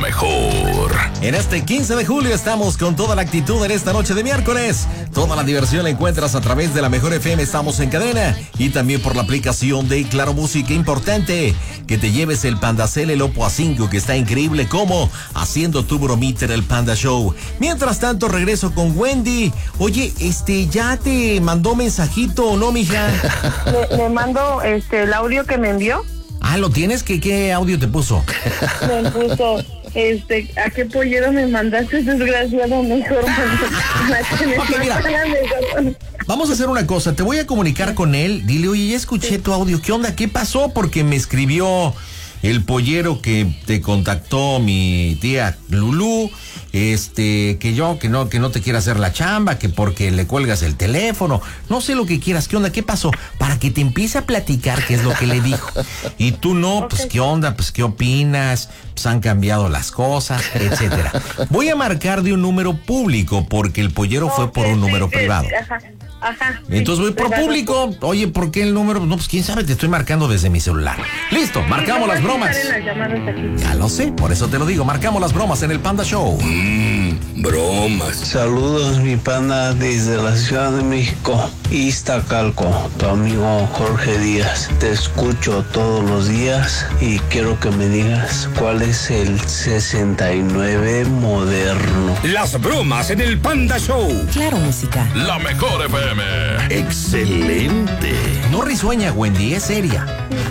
mejor. En este 15 de julio estamos con toda la actitud en esta noche de miércoles. Toda la diversión la encuentras a través de la Mejor FM, estamos en cadena. Y también por la aplicación de Claro Música. Importante que te lleves el Pandacel, el Oppo A5, que está increíble como haciendo tu bromita en el Panda Show. Mientras tanto, regreso con Wendy. Oye, ¿ya te mandó mensajito o no, mija? Le mando el audio que me envió. Ah, ¿lo tienes? ¿Qué audio te puso? Me puso, ¿a qué pollero me mandaste, desgraciado? Mejor. Okay, mira. Vamos a hacer una cosa, te voy a comunicar con él. Dile, oye, ya escuché tu audio, ¿qué onda? ¿Qué pasó? Porque me escribió el pollero que te contactó mi tía Lulú, que no te quiere hacer la chamba, que porque le cuelgas el teléfono, no sé lo que quieras, ¿qué onda? ¿Qué pasó? Para que te empiece a platicar qué es lo que le dijo. Y tú no, pues ¿qué onda? Pues ¿qué opinas? Pues han cambiado las cosas, etcétera. Voy a marcar de un número público porque el pollero fue por un número privado. Ajá. Entonces voy por público. Oye, ¿por qué el número? No, pues quién sabe, te estoy marcando desde mi celular. Listo, marcamos las bromas. Ya lo sé, por eso te lo digo, marcamos las bromas en el Panda Show. Bromas. Saludos, mi panda, desde la Ciudad de México, Iztacalco, tu amigo Jorge Díaz. Te escucho todos los días y quiero que me digas cuál es el 69 moderno. Las bromas en el Panda Show. Claro Música. La Mejor FM. Excelente. No risueña, Wendy, es seria.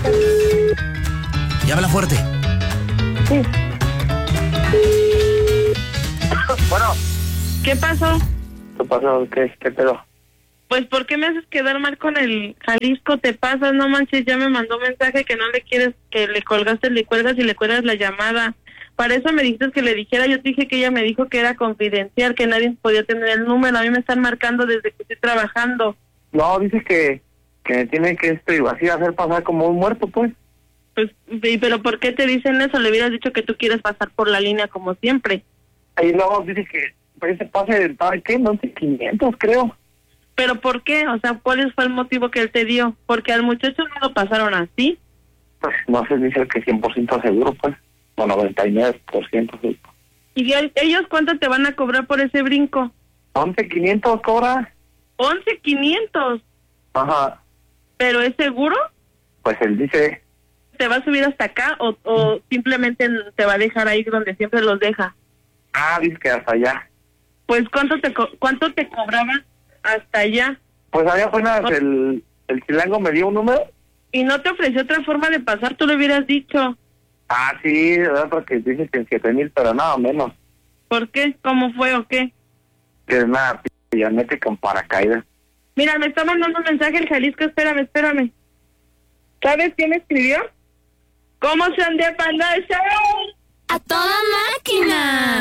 Y habla fuerte. Sí. Bueno. ¿Qué pasó? ¿Qué pasó? ¿Qué pedo? Pues, ¿por qué me haces quedar mal con el Jalisco? Te pasas, no manches, ya me mandó mensaje que no le quieres, que le colgaste, le cuelgas y le cuelgas la llamada. Para eso me dijiste que le dijera, yo te dije que ella me dijo que era confidencial, que nadie podía tener el número, a mí me están marcando desde que estoy trabajando. No, dice que me tiene que así hacer pasar como un muerto, pues. Pues, pero ¿por qué te dicen eso? Le hubieras dicho que tú quieres pasar por la línea como siempre. Ahí luego dice que ese pase, ¿qué? No sé, 500 creo. ¿Pero por qué? O sea, ¿cuál fue el motivo que él te dio? Porque al muchacho no lo pasaron así. Pues no sé, dice que 100% seguro, pues. O 99% seguro. ¿Y ellos cuánto te van a cobrar por ese brinco? 11,500 cobra. 11,500. Ajá. ¿Pero es seguro? Pues él dice. ¿Te va a subir hasta acá o simplemente te va a dejar ahí donde siempre los deja? Ah, dice que hasta allá. Pues ¿cuánto te cobraban hasta allá? Pues allá apenas el chilango me dio un número. ¿Y no te ofreció otra forma de pasar? Tú lo hubieras dicho. Ah, sí, ¿verdad? Porque dice que en 7,000, pero nada menos. ¿Por qué? ¿Cómo fue o qué? Que nada, ya mete con paracaídas. Mira, me está mandando un mensaje el Jalisco, espérame. ¿Sabes quién escribió? ¿Cómo se ande Panda Show? ¡A toda máquina!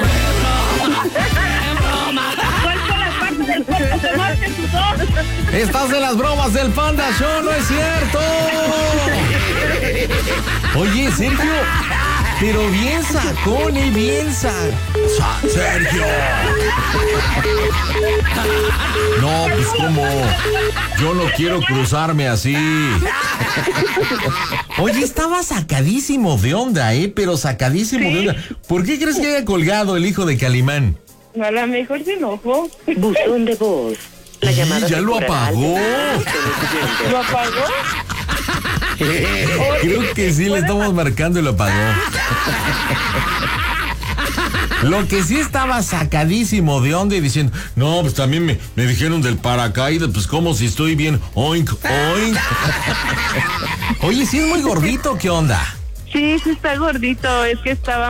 ¿Cuál fue la parte del cuerpo que más te sudó? Estás en las bromas del Panda Show, no es cierto. Oye, Sergio, pero bien sacón y bien Sergio. No, pues como yo no quiero cruzarme así. Oye, estaba sacadísimo de onda, pero sacadísimo de onda. ¿Por qué crees que haya colgado el hijo de Calimán? A lo mejor se enojó. Buzón de voz. La llamada ya lo apagó. ¿Lo apagó? Creo que sí, le estamos marcando y lo apagó. Lo que sí estaba sacadísimo de onda y diciendo, no, pues también me dijeron del paracaídas, pues como si estoy bien, oink, oink. Oye, sí es muy gordito, ¿qué onda? Sí está gordito, es que estaba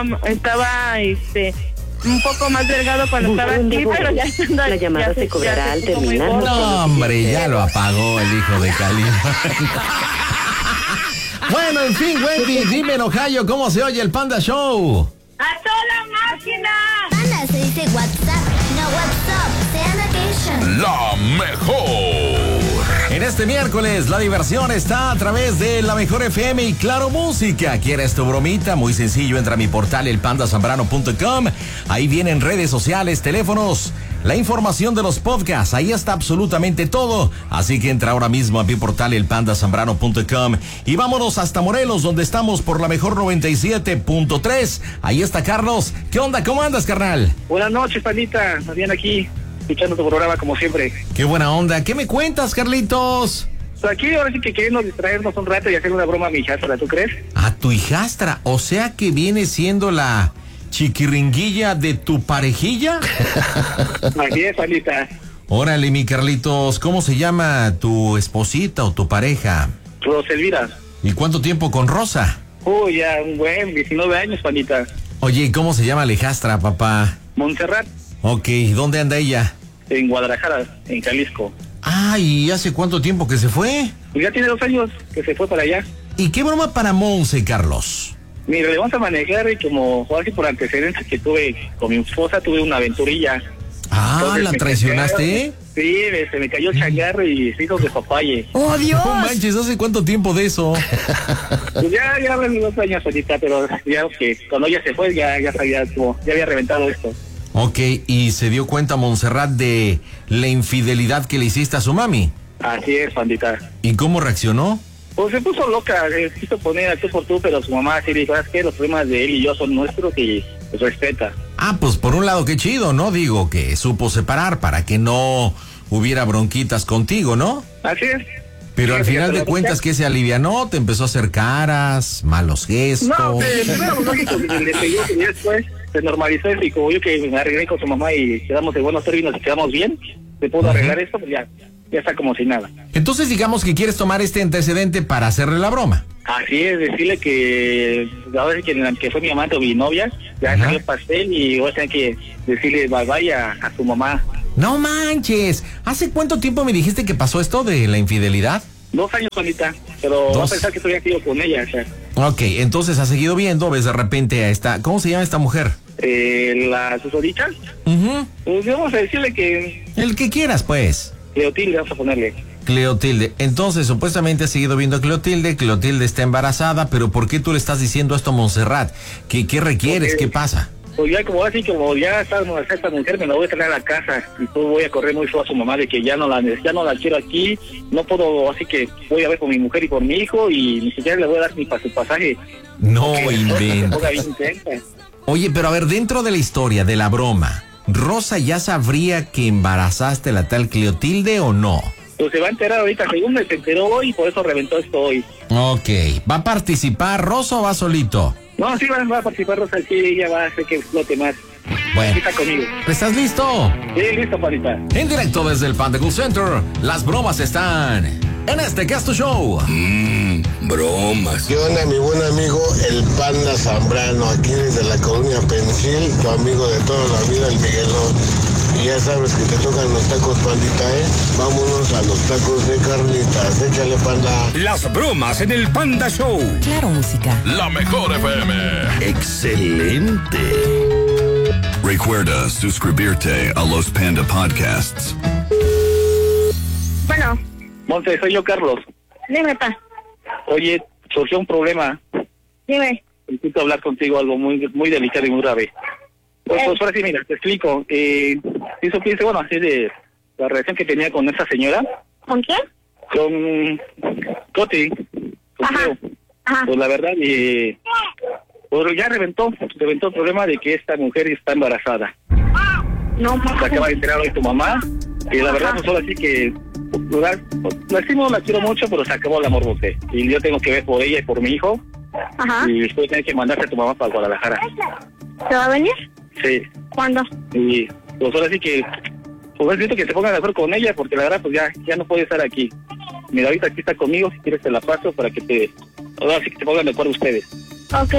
un poco más delgado cuando estaba aquí, pero ya anda. La llamada se cobrará al terminar. No, hombre, ya lo apagó el hijo de Calimán. Bueno, en fin, Wendy, dime en Ohio cómo se oye el Panda Show. ¡A toda máquina! Panda se dice WhatsApp, no WhatsApp, sea vacation. La Mejor. En este miércoles la diversión está a través de La Mejor FM y Claro Música. ¿Quieres tu bromita? Muy sencillo, entra a mi portal elpandasambrano.com. Ahí vienen redes sociales, teléfonos la información de los podcasts, ahí está absolutamente todo. Así que entra ahora mismo a mi portal elpandasambrano.com y vámonos hasta Morelos, donde estamos por la mejor 97.3. Ahí está Carlos. ¿Qué onda? ¿Cómo andas, carnal? Buenas noches, pandita. Más bien aquí, escuchando tu programa como siempre. Qué buena onda. ¿Qué me cuentas, Carlitos? Pues aquí ahora sí que queremos distraernos un rato y hacer una broma a mi hijastra, ¿tú crees? A tu hijastra, o sea que viene siendo la chiquiringuilla de tu parejilla. Así es, pandita. Órale, mi Carlitos, ¿cómo se llama tu esposita o tu pareja? Roselvira. ¿Y cuánto tiempo con Rosa? Uy, ya un buen 19 años, pandita. Oye, ¿cómo se llama la hijastra, papá? Montserrat. Ok, ¿dónde anda ella? En Guadalajara, en Jalisco. Ah, ¿y hace cuánto tiempo que se fue? Pues ya tiene 2 años que se fue para allá. ¿Y qué broma para Monse, Carlos? Mira, le vamos a manejar y como así por antecedentes que tuve con mi esposa, tuve una aventurilla. Ah, Entonces, ¿la traicionaste? Sí, se me cayó el changarro y se hizo de papaye. ¡Oh, Dios! No manches, ¿hace cuánto tiempo de eso? Pues ya 2 años ahorita, pero ya que cuando ella se fue ya sabía como, ya había reventado esto. Ok, ¿y se dio cuenta Montserrat de la infidelidad que le hiciste a su mami? Así es, pandita. ¿Y cómo reaccionó? Pues se puso loca, quiso poner a tú por tú, pero su mamá sí dijo, ¿sabes qué? Los problemas de él y yo son nuestros y pues respeta. Ah, pues por un lado qué chido, ¿no? Digo que supo separar para que no hubiera bronquitas contigo, ¿no? Así es. Pero Sí, al final fíjate, de cuentas que se alivianó, te empezó a hacer caras, malos gestos. No, primero lógico, le pegó y después se normalizó y como yo que me arreglé con su mamá y quedamos de buenos términos y quedamos bien, se pudo arreglar esto, pues ya está como si nada. Entonces digamos que quieres tomar este antecedente para hacerle la broma. Así es, decirle que ahora sí que fue mi amante o mi novia, ya salió el pastel y voy a tener que decirle bye bye a su mamá. No manches, ¿hace cuánto tiempo me dijiste que pasó esto de la infidelidad? 2 años, Juanita, pero va a pensar que estoy aquí con ella, o sea. Ok, entonces has seguido viendo, ves de repente a esta, ¿cómo se llama esta mujer? La susodicha, pues vamos a decirle que El que quieras, pues. Cleotilde, vamos a ponerle. Cleotilde, entonces supuestamente has seguido viendo a Cleotilde está embarazada, pero ¿por qué tú le estás diciendo esto a Montserrat? ¿Qué requieres? Porque, ¿qué pasa? Pues ya como así, como ya estamos esta mujer, me la voy a traer a la casa y pues voy a correr muy feo a su mamá de que ya no la quiero aquí, no puedo, así que voy a ver con mi mujer y por mi hijo y ni siquiera le voy a dar ni para su pasaje. No Se inventes. ponga bien intensa. Oye, pero a ver, dentro de la historia, de la broma, ¿Rosa ya sabría que embarazaste a la tal Cleotilde o no? Pues se va a enterar ahorita, según me se enteró hoy, por eso reventó esto hoy. Ok, ¿va a participar Rosa o va solito? No, sí va a participar Rosa, sí, ella va a hacer que explote más. Bueno, Aquí está conmigo. ¿estás listo? Sí, listo, Panita. En directo desde el Panda Cool Center, las bromas están en este Casto Show. Bromas. ¿Qué onda, mi buen amigo, el Panda Zambrano, aquí desde la colonia Pensil, tu amigo de toda la vida, el Miguelón? Y ya sabes que te tocan los tacos, pandita, ¿eh? Vámonos a los tacos de carnitas, échale, panda. Las bromas en el Panda Show. Claro, música. La mejor FM. Excelente. Recuerda suscribirte a los Panda Podcasts. Bueno, Monte, soy yo, Carlos. dime, pa. Oye, surgió un problema. Dime. Necesito hablar contigo algo muy delicado y muy grave. Pues ahora sí, mira, te explico. Si supiste, bueno, así de la relación que tenía con esa señora. ¿Con quién? Con Coti. Ajá. Ajá. Pues la verdad, pues ya reventó el problema de que esta mujer está embarazada. No, Se acaba de enterar hoy tu mamá. Y la verdad, pues ahora sí que la estimo, la quiero mucho, pero se acabó el amor, Monte. Y yo tengo que ver por ella y por mi hijo. Ajá. Y después tener que mandarte a tu mamá para Guadalajara. ¿Se va a venir? Sí. ¿Cuándo? Y pues ahora sí que pues necesito que se pongan de acuerdo con ella, porque la verdad pues ya no puede estar aquí. Mira, ahorita aquí está conmigo, si quieres te la paso para que ahora sí que se pongan de acuerdo ustedes. Ok.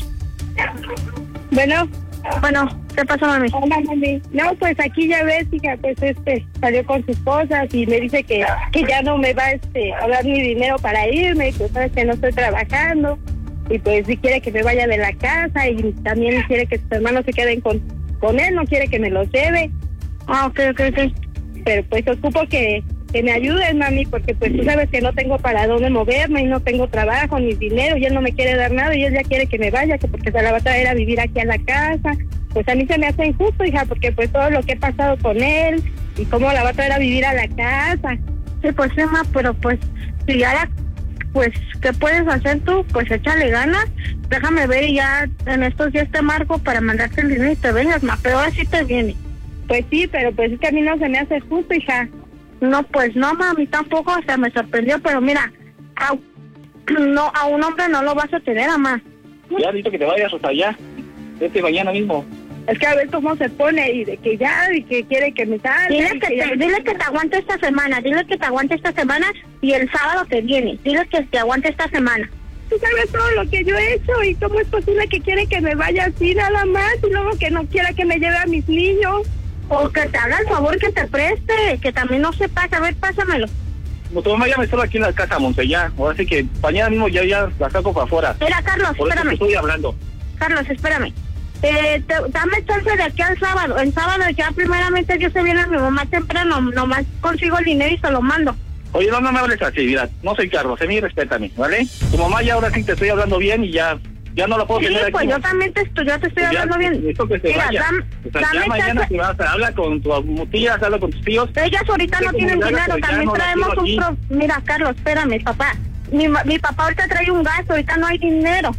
Bueno, ¿qué pasa, mami? Hola, mami. No, pues aquí ya ves, hija, pues salió con sus cosas y me dice que ya no me va a dar mi dinero para irme, pues sabes que no estoy trabajando y pues si quiere que me vaya de la casa y también quiere que sus hermanos se queden con él, no quiere que me los lleve. Ah, ok. Pero pues ocupo que que me ayudes, mami, porque pues tú sabes que no tengo para dónde moverme y no tengo trabajo ni dinero y él no me quiere dar nada y él ya quiere que me vaya, que porque se la va a traer a vivir aquí a la casa. Pues a mí se me hace injusto, hija, porque pues todo lo que he pasado con él y cómo la va a traer a vivir a la casa. Sí, pues Emma, pero pues si ya pues, ¿qué puedes hacer tú? Pues échale ganas, déjame ver y ya en estos días te marco para mandarte el dinero y te vengas, ma, pero ahora sí te viene. Pues sí, pero pues es que a mí no se me hace justo, hija. No, pues no, mami, tampoco, o sea, me sorprendió, pero mira, a un hombre no lo vas a tener, mamá. Ya, dicho que te vayas hasta allá, vete mañana mismo. Es que a ver cómo se pone y de que ya, y que quiere que me salga. Dile que te aguante esta semana, y el sábado te viene. Dile que te aguante esta semana. Tú sabes todo lo que yo he hecho y cómo es posible que quiere que me vaya así nada más y luego que no quiera que me lleve a mis niños. O que te haga el favor que te preste, que también no se pasa. A ver, pásamelo. Tu mamá ya me estaba aquí en la casa, Monse, ya. Ahora sí que mañana mismo ya la saco para afuera. Mira, Carlos, por espérame. Eso te estoy hablando. Carlos, espérame. Dame chance de aquí al sábado. El sábado ya primeramente yo se viene a mi mamá temprano, nomás consigo el dinero y se lo mando. Oye, no me hables así, mira, no soy Carlos, a mí respétame, ¿vale? Tu mamá ya ahora sí te estoy hablando bien y ya no la puedo tener aquí. Sí, pues yo también te estoy hablando bien. Esto que se vaya. Ya mañana si vas a hablar con tus tías, habla con tus tíos. Ellas ahorita no tienen dinero, también traemos Mira, Carlos, espérame, papá. Mi papá ahorita trae un gasto, ahorita no hay dinero.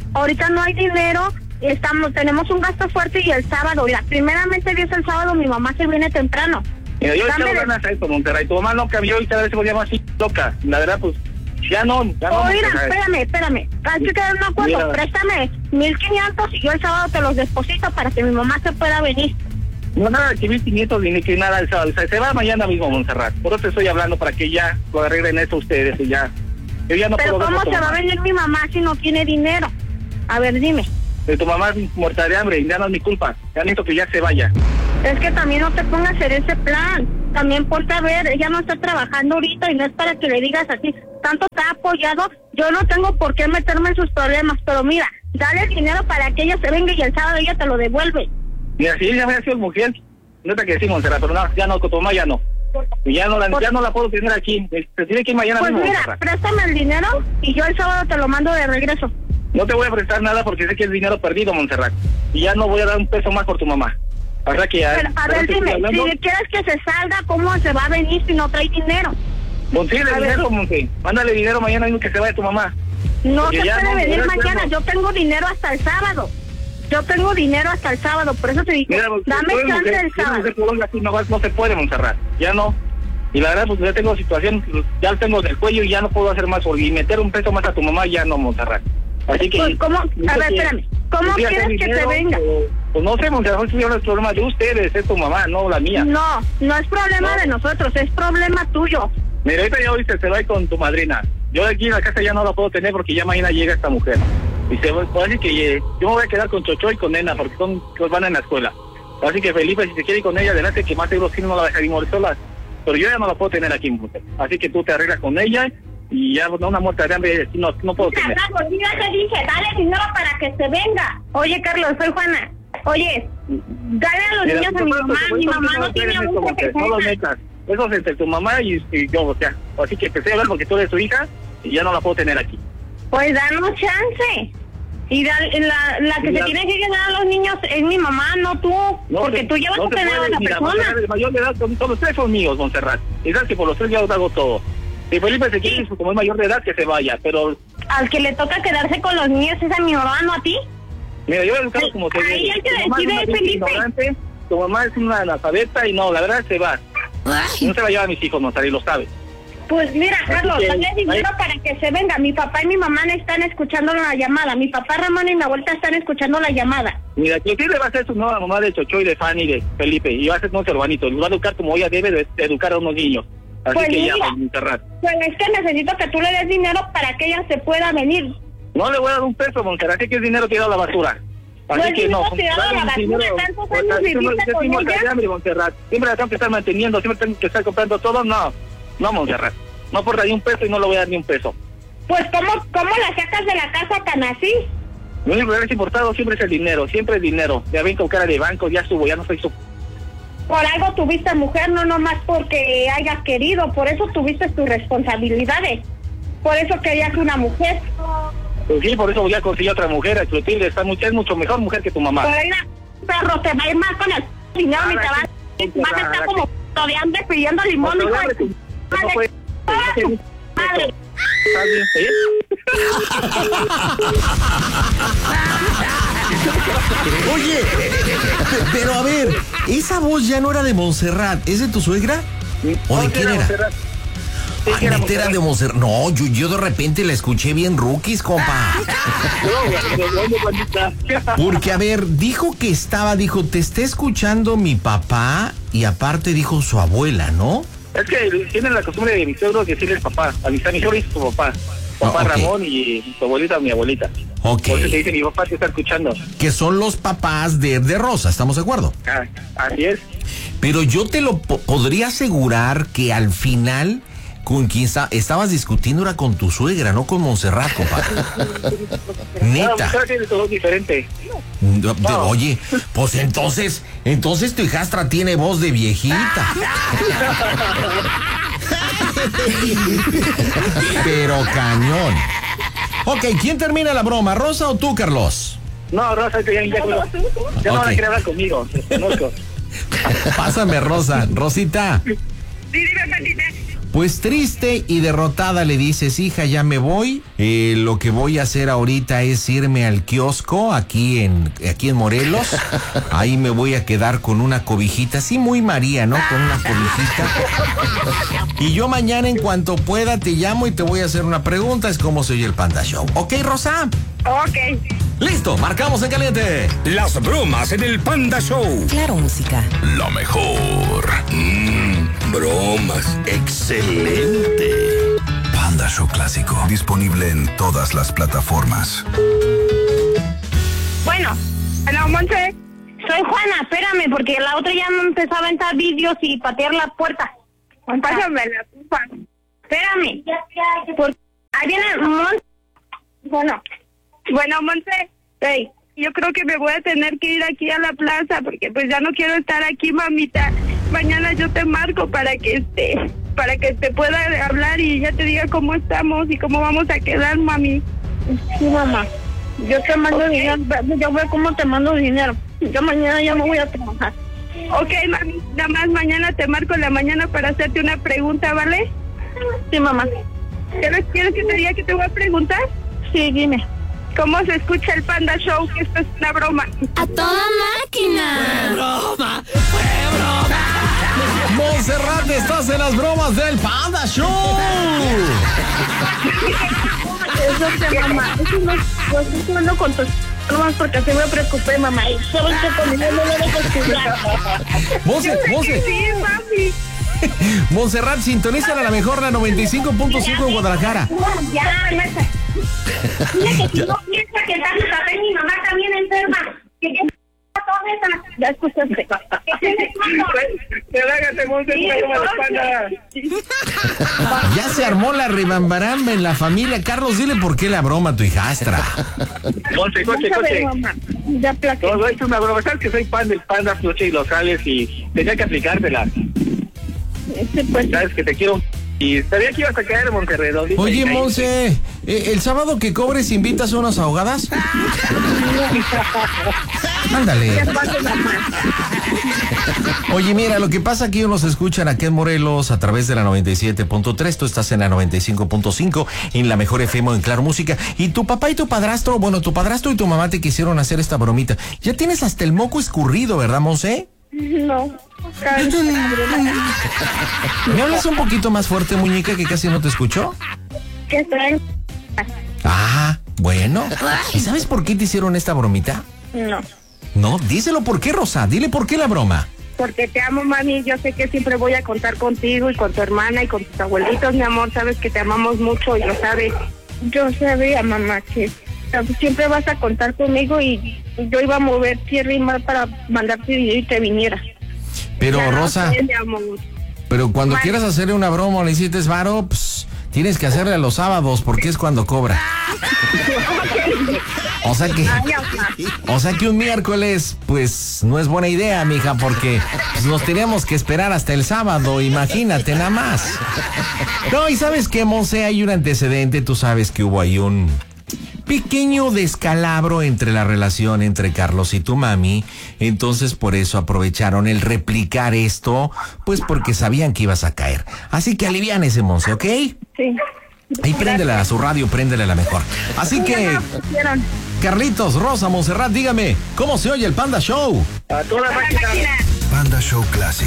Tenemos un gasto fuerte y el sábado, primeramente Dios el sábado mi mamá se viene temprano. Mira, yo le ganas a esto, Monterrey. Tu mamá no cambió y cada vez se volvió más loca. La verdad, pues, ya no. Mira, espérame. Hay que quedar un acuerdo. Mira. Préstame 1,500 y yo el sábado te los deposito para que mi mamá se pueda venir. No, nada, que 1,500 ni que nada el sábado. O sea, se va mañana mismo, Montserrat. Por eso te estoy hablando para que ya lo arreglen eso ustedes y ya. Yo ya no Pero puedo. ¿cómo se va a venir mi mamá si no tiene dinero? A ver, dime. De tu mamá muerta de hambre y ya no es mi culpa. Ya necesito que ya se vaya. Es que también no te pongas a hacer ese plan. También ponte a ver, ella no está trabajando ahorita y no es para que le digas así. Tanto te ha apoyado, yo no tengo por qué meterme en sus problemas. Pero mira, dale el dinero para que ella se venga y el sábado ella te lo devuelve. Mira, si ella hubiera sido mujer, no te que decir, Montserrat, pero no, ya no, con tu mamá ya no. Y ya no la puedo tener aquí. Se tiene que ir mañana mismo. Pues mira, Montserrat. Préstame el dinero y yo el sábado te lo mando de regreso. No te voy a prestar nada porque sé que es dinero perdido, Montserrat. Y ya no voy a dar un peso más por tu mamá. Ahora que ya... Pero, a ver, dime, si quieres que se salga, ¿cómo se va a venir si no trae dinero? Consíguele dinero, Monte. Mándale dinero mañana mismo que se vaya tu mamá. No se puede venir mañana, yo tengo dinero hasta el sábado. Por eso te digo, mira, dame chance del sábado. No se puede, Montserrat. Ya no. Y la verdad, pues ya tengo situación, ya tengo del cuello y ya no puedo hacer más. Y meter un peso más a tu mamá ya no, Montserrat. Así que... Pues, ¿cómo? A ver, espérame. ¿Cómo quieres que se venga? Pues no sé, Montserrat, es el problema de ustedes, es tu mamá, no la mía. No es problema de nosotros, es problema tuyo. Mira, ahorita ya oíste, se va a ir con tu madrina. Yo de aquí en la casa ya no la puedo tener porque ya mañana llega esta mujer. Y se va, así que yo me voy a quedar con Chocho y con Nena porque van en la escuela. Así que Felipe, si se quiere ir con ella, adelante, que más seguro sí no la deja ir sola. Pero yo ya no la puedo tener aquí, mujer. Así que tú te arreglas con ella y ya una muerta de hambre no puedo tener. Carlos, ya te dije, dale dinero para que se venga. Oye, Carlos, soy Juana. Oye, dale a los niños a mi mamá. Mi mamá no tiene mucho que no lo metas. Eso es entre tu mamá y yo, o sea. Así que empecé a hablar porque tú eres su hija y ya no la puedo tener aquí. Pues danos chance. Y la que se tiene que quedar a los niños es mi mamá, no tú. Porque tú llevas a tener a la persona. El mayor de edad, todos los tres son míos, Montserrat. Y sabes que por los tres ya os hago todo. Si Felipe se quiere, como es mayor de edad, que se vaya, pero... Al que le toca quedarse con los niños es a mi mamá, no a ti. Mira, yo he educado como te digo. Ahí hay que decir, Felipe. Tu mamá es una analfabeta y no, la verdad se va. No se va a llevar a mis hijos, Montserrat, y lo sabe. Pues mira, Carlos, dale dinero para que se venga. Mi papá y mi mamá están escuchando la llamada. Mi papá Ramón y mi abuelita están escuchando la llamada. Mira, ¿qué le va a hacer su nueva mamá de Chocho y de Fanny y de Felipe? Y va a ser no ser bonito. Los va a educar como ella debe de educar a unos niños. Así pues que mira, ya, Montserrat. Pues es que necesito que tú le des dinero para que ella se pueda venir. No le voy a dar un peso, Montserrat. Así que es dinero tirado a la basura. Así pues que no. Tirado a la basura, tantos años viviste con ella. Montserrat. Siempre la tengo que estar manteniendo, siempre tengo que estar comprando todo. No, Montserrat. No aporta ni un peso y no le voy a dar ni un peso. Pues, ¿cómo la sacas de la casa tan así? Lo único que es importado siempre es el dinero, siempre el dinero. Ya ven con cara de banco, ya subo, ya no soy su... por algo tuviste mujer, no nomás porque hayas querido, por eso tuviste tus responsabilidades. Por eso querías una mujer. Pues sí, por eso ya conseguí otra mujer, a Clotilde, es mucho mejor mujer que tu mamá. Por ahí, perro, te va a ir más con el dinero y te vas a estar como de hambre pidiendo limón, hijo de tu madre. Oye, pero a ver, esa voz ya no era de Montserrat, ¿es de tu suegra? ¿O de quién era? Era de Montserrat. No, yo de repente la escuché bien rookies, compa. Porque, a ver, dijo, te está escuchando mi papá y aparte dijo su abuela, ¿no? Es que tienen la costumbre de mis suegros decirles papá. A mi suegro y su papá. Papá okay. Ramón y su abuelita, mi abuelita. Ok. Por eso te dice mi papá te está escuchando. Que son los papás de Rosa, ¿estamos de acuerdo? Así es. Pero yo te lo podría asegurar que al final con quien estabas discutiendo era con tu suegra, no con Montserrat, compadre. Neta. No, tiene todo diferente. No. Oye, pues entonces tu hijastra tiene voz de viejita. Pero cañón. Ok, ¿quién termina la broma, Rosa o tú, Carlos? No, Rosa, ya no van a querer hablar conmigo, conozco. Pásame, Rosa. Rosita. Sí, dime, Patita. Pues triste y derrotada le dices, hija, ya me voy. Lo que voy a hacer ahorita es irme al kiosco aquí en Morelos. Ahí me voy a quedar con una cobijita, sí, muy María, ¿no? Con una cobijita. Y yo mañana en cuanto pueda te llamo y te voy a hacer una pregunta. Es cómo se oye el Panda Show. ¿Ok, Rosa? Ok. Listo, marcamos en caliente. Las bromas en el Panda Show. Claro, música. Lo mejor. Bromas. Excelente. Panda Show Clásico. Disponible en todas las plataformas. Bueno, Monse. Soy Juana, espérame, porque la otra ya me empezó a aventar vídeos y patear la puerta. Pásame la pupa. Espérame. Porque ahí viene Monse. Bueno, Monse. Hey, yo creo que me voy a tener que ir aquí a la plaza porque pues ya no quiero estar aquí, mamita. Mañana yo te marco para que te pueda hablar y ya te diga cómo estamos y cómo vamos a quedar, mami. Sí, mamá. Yo te mando dinero, yo veo cómo te mando dinero. Yo mañana ya me voy a trabajar. Ok, mami, nada más mañana te marco en la mañana para hacerte una pregunta, ¿vale? Sí, mamá. ¿Quieres que te diga que te voy a preguntar? Sí, dime. ¿Cómo se escucha el Panda Show? Que esto es una broma. ¡A toda máquina! ¡Fue broma! Montserrat, estás en las bromas del Panda Show. Eso que, mamá, eso no con tus bromas porque así me preocupé, mamá. Y sabes que conmigo no lo dejo estudiar. Monse. Sí, mami. Montserrat, sintonízala a la mejor, la 95.5 en Guadalajara. Ya, mira que si no piensa que está mi papá y mi mamá también enferma. Que ya escuchaste. Ya se armó la ribambaramba en la familia. Carlos, dile por qué la broma a tu hijastra. Coche. Ya plaqué. Todo es una broma. Sabes que soy fan del Panda Floche y los sales y tenía que aplicártela. Pues, sabes que te quiero y sabía que ibas a caer en Monterrey. Oye, Monse, ¿el sábado que cobres invitas a unas ahogadas? Ándale. Oye, mira, lo que pasa aquí nos escuchan aquí en Morelos a través de la 97.3, tú estás en la 95.5, en la mejor FM en Claro Música, y tu papá y tu padrastro y tu mamá te quisieron hacer esta bromita. Ya tienes hasta el moco escurrido, ¿verdad, Monse? No. ¿Me hablas un poquito más fuerte, muñeca, que casi no te escucho? Que estoy. Ah, bueno. ¿Y sabes por qué te hicieron esta bromita? No. No, díselo por qué, Rosa. Dile por qué la broma. Porque te amo, mami. Yo sé que siempre voy a contar contigo y con tu hermana y con tus abuelitos, mi amor. Sabes que te amamos mucho y lo sabes. Yo sabía, mamá, que siempre vas a contar conmigo y yo iba a mover tierra y mar para mandarte dinero y te viniera. Pero, ya, Rosa, no sé, mi amor. Pero cuando quieras hacerle una broma o le hiciste varo, pues, tienes que hacerle a los sábados porque es cuando cobra. O sea que un miércoles, pues, no es buena idea, mija, porque pues, nos tenemos que esperar hasta el sábado, imagínate nada más. No, y ¿sabes qué, Monse? Hay un antecedente, tú sabes que hubo ahí un pequeño descalabro entre la relación entre Carlos y tu mami, entonces por eso aprovecharon el replicar esto, pues porque sabían que ibas a caer. Así que alivian ese, Monse, ¿ok? Sí. Ahí préndela a su radio, préndela la mejor. Así que, Carlitos, Rosa, Montserrat, dígame, ¿cómo se oye el Panda Show? A toda máquina. Panda Show Clásico.